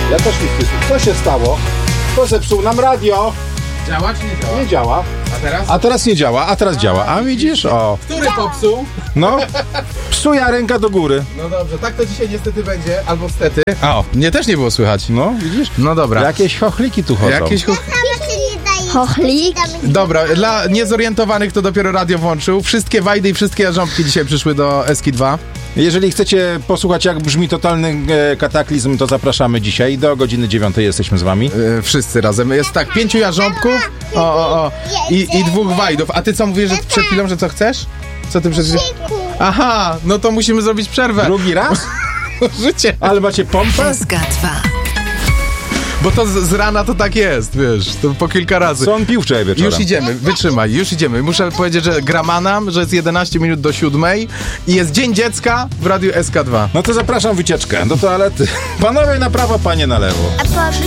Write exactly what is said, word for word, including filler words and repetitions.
Ja też nie słyszę. Co się stało? Kto zepsuł nam radio? Działa czy nie działa? Nie działa. A teraz? A teraz nie działa, a teraz działa. A widzisz? O. Który popsuł? No. Psuja ręka do góry. No dobrze, tak to dzisiaj niestety będzie, albo stety. O, mnie też nie było słychać. No, widzisz? No dobra. Jakieś chochliki tu chodzą. Jakieś cho... Chochlik? Dobra, dla niezorientowanych, kto dopiero radio włączył, wszystkie wajdy i wszystkie jarząbki dzisiaj przyszły do Eski dwa. Jeżeli chcecie posłuchać, jak brzmi totalny e, kataklizm, to zapraszamy dzisiaj. Do godziny dziewiątej jesteśmy z wami. Yy, wszyscy razem. Jest tak, pięciu jarząbków o, o, o. I, i dwóch wajdów. A ty co mówisz, że przed chwilą, że co chcesz? Co ty przed chwilą? Aha, no to musimy zrobić przerwę. Drugi raz? Życie. Ale macie pompę? Eska dwa. Bo to z, z rana to tak jest, wiesz, to po kilka razy. Co on pił wczoraj wieczorem? Już idziemy, wytrzymaj, już idziemy. Muszę powiedzieć, że grama nam, że jest jedenaście minut do siódmej i jest Dzień Dziecka w Radiu S K dwa. No to zapraszam wycieczkę do toalety. Panowie na prawo, panie na lewo. A poszli